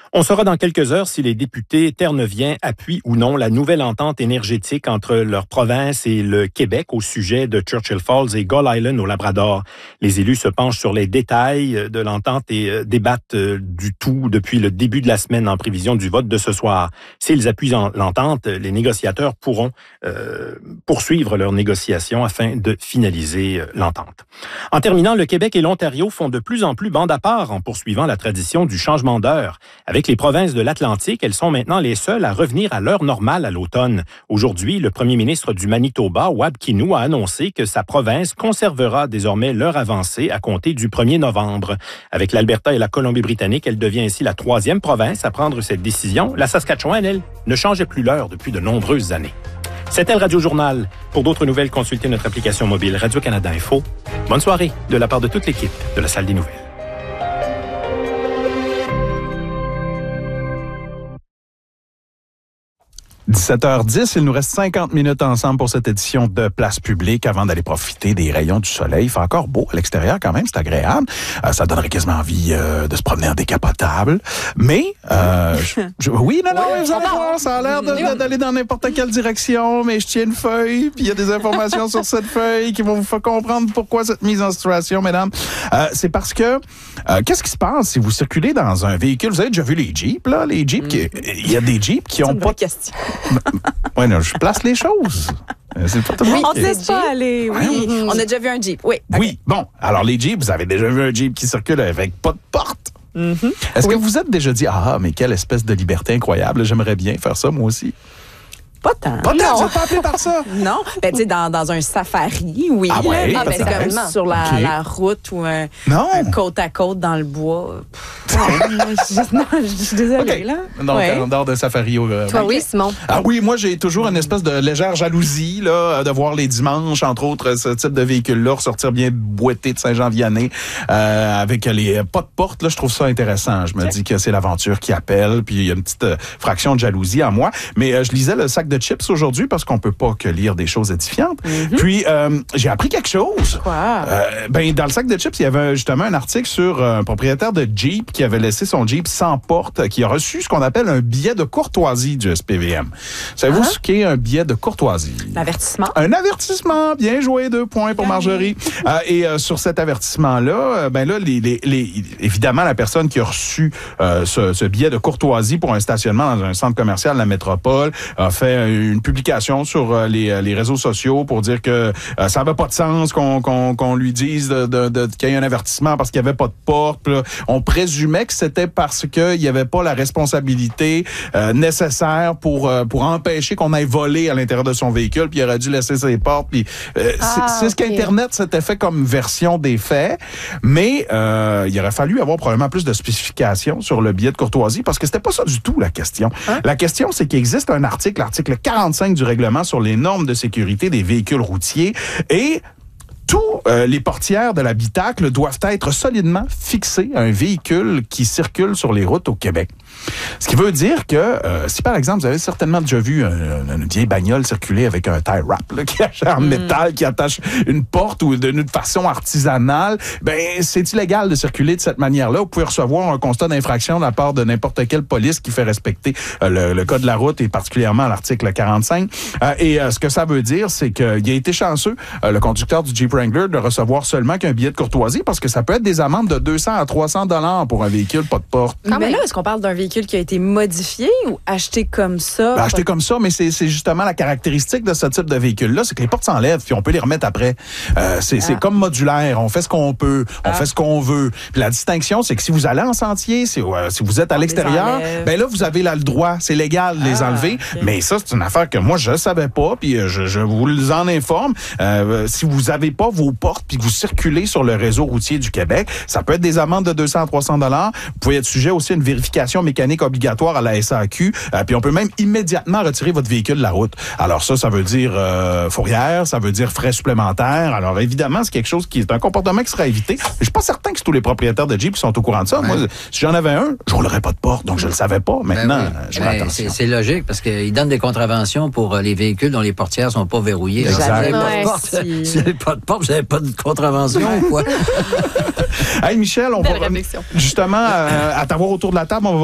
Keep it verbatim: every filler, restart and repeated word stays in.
On saura dans quelques heures si les députés terneviens appuient ou non la nouvelle entente énergétique entre leur province et le Québec au sujet de Churchill Falls et Gull Island au Labrador. Les élus se penchent sur les détails de l'entente et débattent du tout depuis le début de la semaine en prévision du vote de ce soir. S'ils appuient l'entente, les négociateurs pourront euh, poursuivre leurs négociations afin de finaliser l'entente. En terminant, le Québec et l'Ontario font de plus en plus bande à part en poursuivant la tradition du changement d'heure. Avec les provinces de l'Atlantique, elles sont maintenant les seules à revenir à l'heure normale à l'automne. Aujourd'hui, le premier ministre du Manitoba, Wab Kinew, a annoncé que sa province conservera désormais l'heure avancée à compter du premier novembre. Avec l'Alberta et la Colombie-Britannique, elle devient ainsi la troisième province à prendre cette décision. La Saskatchewan, elle, ne changeait plus l'heure depuis de nombreuses années. C'était le Radio Journal. Pour d'autres nouvelles, consultez notre application mobile Radio-Canada Info. Bonne soirée de la part de toute l'équipe de la Salle des Nouvelles. dix-sept heures dix, il nous reste cinquante minutes ensemble pour cette édition de Place publique avant d'aller profiter des rayons du soleil. Il fait encore beau à l'extérieur quand même, c'est agréable. Euh, ça donnerait quasiment envie euh, de se promener en décapotable. Mais, euh, je, je, oui, non, non, ouais, vous allez voir, ça a l'air de, de, d'aller dans n'importe quelle direction, mais je tiens une feuille, puis il y a des informations sur cette feuille qui vont vous faire comprendre pourquoi cette mise en situation, mesdames. Euh, c'est parce que, euh, qu'est-ce qui se passe si vous circulez dans un véhicule? Vous avez déjà vu les Jeeps, là? Les Jeeps, il mm. y a des Jeeps qui ont pas... question. Oui, non, je place les choses. C'est pas tout le monde. Oui, on ne laisse pas aller. Oui, mmh. On a déjà vu un Jeep. Oui. Okay. Oui. Bon, alors les Jeeps, vous avez déjà vu un Jeep qui circule avec pas de porte. Mm-hmm. Est-ce oui. que vous êtes déjà dit, ah, mais quelle espèce de liberté incroyable, j'aimerais bien faire ça moi aussi? Pas tant. Pas tant, vous n'êtes pas appelé par ça? Non. Ben, tu sais, dans, dans un safari, oui. Ah ouais? Là, Ah, ben, c'est comme sur la, okay. la route ou un, un côte à côte dans le bois. non, je, non, je suis désolée, okay. là. Donc, ouais. en dehors de safari. Euh, Toi, oui, Simon. Ah oui, moi, j'ai toujours une espèce de légère jalousie, là, de voir les dimanches, entre autres, ce type de véhicule-là, ressortir bien boité de Saint-Jean-Vianney, euh, avec les pas de porte, là, je trouve ça intéressant. Je me okay. dis que c'est l'aventure qui appelle, puis il y a une petite euh, fraction de jalousie en moi. Mais euh, je lisais le sac de chips aujourd'hui, parce qu'on peut pas que lire des choses édifiantes. Mm-hmm. Puis, euh, j'ai appris quelque chose. Quoi? Euh, ben, dans le sac de chips, il y avait justement un article sur un propriétaire de Jeep qui avait laissé son Jeep sans porte, qui a reçu ce qu'on appelle un billet de courtoisie du S P V M. Savez-vous uh-huh. ce qu'est un billet de courtoisie? L'avertissement. Un avertissement. Bien joué, deux points pour Marjorie. euh, et euh, sur cet avertissement-là, euh, ben là, les, les, les, évidemment, la personne qui a reçu euh, ce, ce billet de courtoisie pour un stationnement dans un centre commercial de la métropole a fait une publication sur les, les réseaux sociaux pour dire que euh, ça n'avait pas de sens qu'on, qu'on, qu'on lui dise de, de, de, qu'il y ait un avertissement parce qu'il n'y avait pas de porte. Là, on présumait que c'était parce qu'il n'y avait pas la responsabilité euh, nécessaire pour euh, pour empêcher qu'on aille voler à l'intérieur de son véhicule, puis il aurait dû laisser ses portes. Puis euh, ah, c'est, c'est okay. ce qu'Internet s'était fait comme version des faits, mais euh, il aurait fallu avoir probablement plus de spécifications sur le billet de courtoisie parce que c'était pas ça du tout la question. Hein? La question, c'est qu'il existe un article, l'article quarante-cinq du règlement sur les normes de sécurité des véhicules routiers et tous euh, les portières de l'habitacle doivent être solidement fixées à un véhicule qui circule sur les routes au Québec. Ce qui veut dire que euh, si, par exemple, vous avez certainement déjà vu un, une vieille bagnole circuler avec un tie wrap là, qui attache en mm. métal, qui attache une porte ou d'une façon artisanale, ben c'est illégal de circuler de cette manière-là. Vous pouvez recevoir un constat d'infraction de la part de n'importe quelle police qui fait respecter euh, le, le code de la route et particulièrement l'article quarante-cinq. Euh, et euh, ce que ça veut dire, c'est qu'il a été chanceux, euh, le conducteur du Jeep Wrangler, de recevoir seulement qu'un billet de courtoisie parce que ça peut être des amendes de deux cents à trois cents dollars pour un véhicule pas de porte. Ah, mais là, est-ce qu'on parle d'un véhicule qui a été modifié ou acheté comme ça? Ben, acheté comme ça, mais c'est, c'est justement la caractéristique de ce type de véhicule-là, c'est que les portes s'enlèvent puis on peut les remettre après. Euh, c'est, ah. c'est comme modulaire, on fait ce qu'on peut, on ah. fait ce qu'on veut. Puis la distinction, c'est que si vous allez en sentier, si, euh, si vous êtes à on l'extérieur, ben là, vous avez là le droit, c'est légal de ah, les enlever. Okay. Mais ça, c'est une affaire que moi, je savais pas, puis je, je vous en informe. Euh, si vous avez pas vos portes puis que vous circulez sur le réseau routier du Québec, ça peut être des amendes de deux cents à trois cents dollars. Vous pouvez être sujet aussi à une vérification mécanique obligatoire à la S A Q. Euh, puis on peut même immédiatement retirer votre véhicule de la route. Alors ça, ça veut dire euh, fourrière, ça veut dire frais supplémentaires. Alors évidemment, c'est quelque chose qui est un comportement qui sera évité. Je suis pas certain que tous les propriétaires de Jeep qui sont au courant de ça. Ouais. Moi, si j'en avais un, je roulerais pas de porte, donc je le savais pas. Maintenant, ben oui. je fais attention. C'est, c'est logique parce qu'ils donnent des contraventions pour les véhicules dont les portières sont pas verrouillées. Exact. Si vous n'avez Ouais, pas de porte, si... si vous n'avez pas de porte, vous n'avez pas de contravention ou quoi? Hey Michel, on Belle va réflexion. justement euh, à t'avoir autour de la table, on va